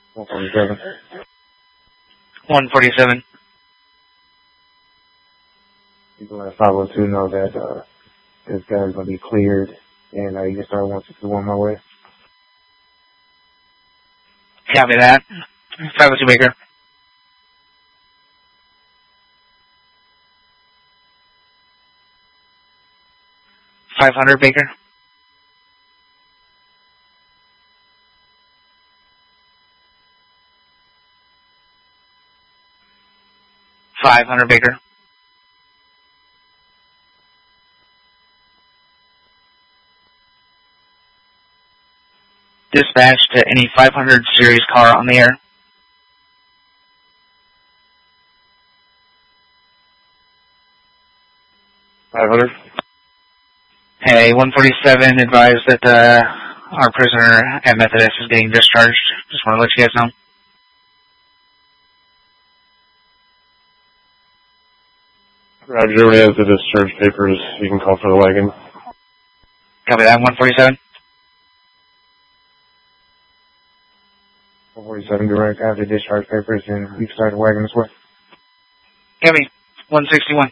147. 147. You can let 502 know that this guy's going to be cleared, and you can start 161 my way. Copy that. 502 Baker. $500 Baker. $500 Baker. Dispatch to any 500 series car on the air. $500. Hey, 147 advised that our prisoner at Methodist is getting discharged. Just want to let you guys know. Roger, when he has the discharge papers, you can call for the wagon. Copy that, 147. 147, direct, have the discharge papers, and you can start the wagon this way. Copy, 161.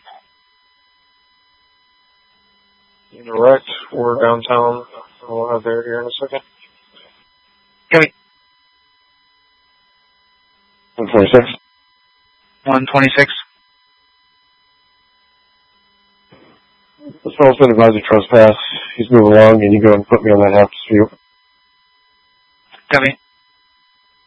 Direct, we're downtown. We'll have there here in a second. Copy. 146. 126. This fellow's been advised of trespass. He's moving along, and you go and put me on that half dispute. Copy.